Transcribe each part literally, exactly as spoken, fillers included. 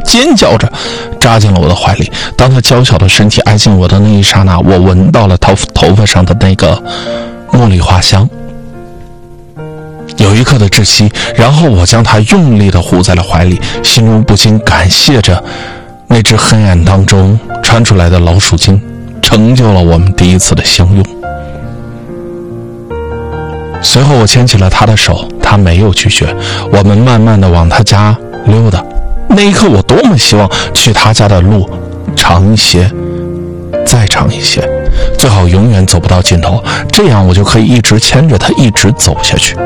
尖叫着扎进了我的怀里。当他娇小的身体挨近我的那一刹那，我闻到了头头发上的那个茉莉花香，有一刻的窒息，然后我将他用力地护在了怀里，心中不禁感谢着那只黑暗当中穿出来的老鼠精，成就了我们第一次的相拥。随后我牵起了他的手，他没有拒绝，我们慢慢地往他家溜达。那一刻我多么希望去他家的路长一些，再长一些，最好永远走不到尽头，这样我就可以一直牵着他一直走下去。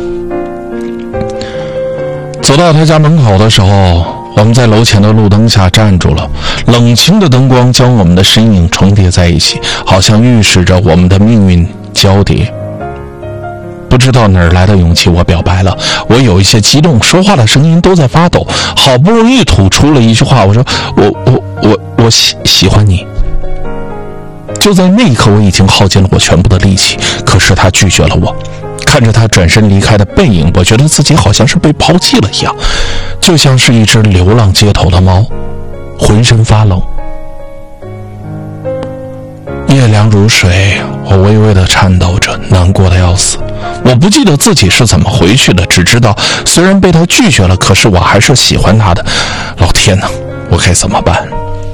走到他家门口的时候，我们在楼前的路灯下站住了，冷清的灯光将我们的身影重叠在一起，好像预示着我们的命运交叠。不知道哪儿来的勇气，我表白了。我有一些激动，说话的声音都在发抖，好不容易吐出了一句话，我说我我我我喜喜欢你。就在那一刻，我已经耗尽了我全部的力气，可是他拒绝了我。看着他转身离开的背影，我觉得自己好像是被抛弃了一样，就像是一只流浪街头的猫，浑身发冷。夜凉如水，我微微的颤抖着，难过的要死。我不记得自己是怎么回去的，只知道虽然被他拒绝了，可是我还是喜欢他的。老天哪，我该怎么办？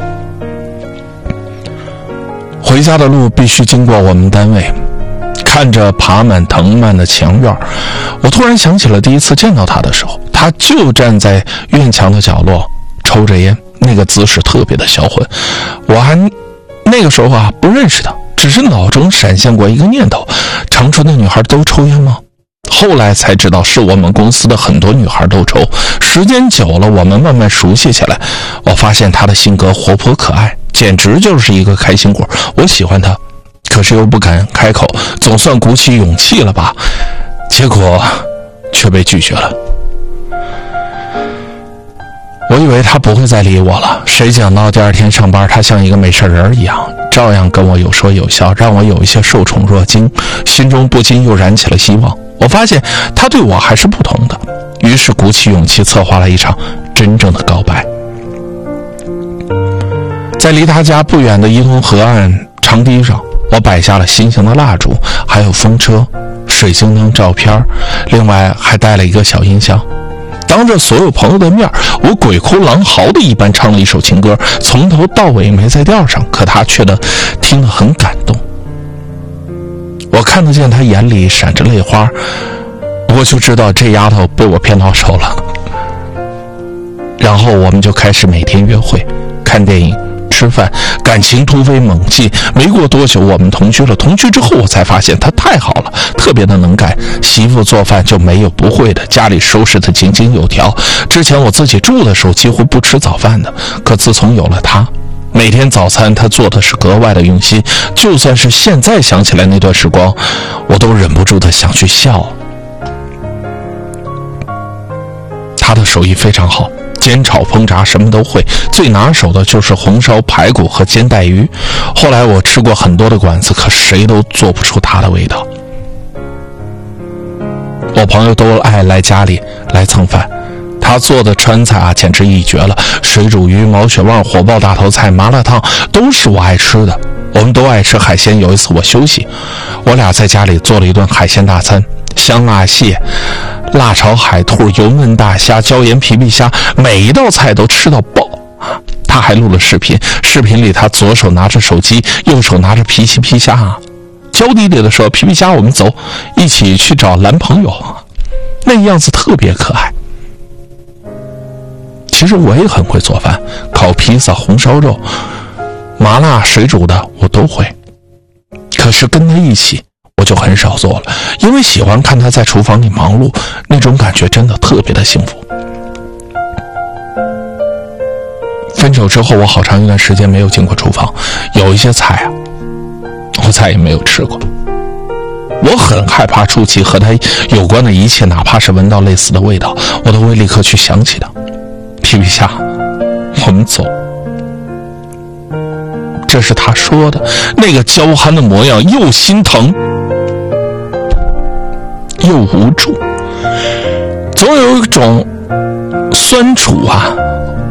回家的路必须经过我们单位，看着爬满藤蔓的墙院，我突然想起了第一次见到他的时候，他就站在院墙的角落抽着烟，那个姿势特别的销魂。我还那个时候啊不认识他，只是脑中闪现过一个念头，长春的女孩都抽烟吗？后来才知道是我们公司的很多女孩都抽。时间久了，我们慢慢熟悉起来，我发现她的性格活泼可爱，简直就是一个开心果。我喜欢她，可是又不敢开口，总算鼓起勇气了吧，结果却被拒绝了。我以为他不会再理我了，谁想到第二天上班，他像一个没事人一样，照样跟我有说有笑，让我有一些受宠若惊，心中不禁又燃起了希望。我发现他对我还是不同的，于是鼓起勇气策划了一场真正的告白。在离他家不远的伊通河岸长堤上，我摆下了心形的蜡烛，还有风车、水晶灯照片，另外还带了一个小音箱。当着所有朋友的面，我鬼哭狼嚎的一般唱了一首情歌，从头到尾没在调上，可他却的听得很感动。我看得见他眼里闪着泪花，我就知道这丫头被我骗到手了。然后我们就开始每天约会、看电影、吃饭，感情突飞猛进。没过多久我们同居了，同居之后我才发现他太好了，特别的能干，媳妇做饭就没有不会的，家里收拾得井井有条。之前我自己住的时候几乎不吃早饭的，可自从有了他，每天早餐他做的是格外的用心，就算是现在想起来那段时光，我都忍不住的想去笑。他的手艺非常好，煎炒烹炸什么都会，最拿手的就是红烧排骨和煎带鱼。后来我吃过很多的馆子，可谁都做不出他的味道。我朋友都爱来家里来蹭饭，他做的川菜啊简直一绝了，水煮鱼、毛血旺、火爆大头菜、麻辣烫都是我爱吃的。我们都爱吃海鲜，有一次我休息，我俩在家里做了一顿海鲜大餐，香辣蟹、辣炒海兔、油焖大虾、椒盐皮皮虾，每一道菜都吃到饱。他还录了视频，视频里他左手拿着手机，右手拿着皮皮皮虾啊，娇滴滴的说：“皮皮虾，我们走，一起去找男朋友。”那样子特别可爱。其实我也很会做饭，烤披萨、红烧肉、麻辣水煮的我都会，可是跟他一起我就很少做了，因为喜欢看他在厨房里忙碌，那种感觉真的特别的幸福。分手之后，我好长一段时间没有进过厨房，有一些菜啊，我再也没有吃过。我很害怕触及和他有关的一切，哪怕是闻到类似的味道，我都会立刻去想起他。皮皮虾，我们走。这是他说的，那个娇憨的模样，又心疼又无助，总有一种酸楚啊